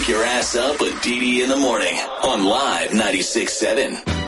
Wake your ass up with Dee Dee in the morning on Live 96.7.